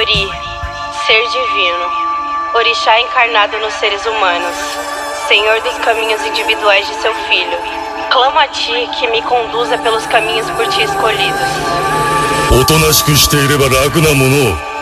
Ori, ser divino, orixá encarnado nos seres humanos, senhor dos caminhos individuais de seu filho, clamo a ti que me conduza pelos caminhos por ti escolhidos. おとなしくしていれば楽なものを